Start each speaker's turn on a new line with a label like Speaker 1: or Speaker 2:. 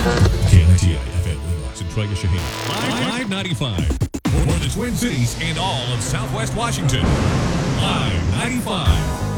Speaker 1: KNTI FM Windows and Trega Shaheen. Live 95. For the Twin Cities and all of Southwest Washington. Live 95.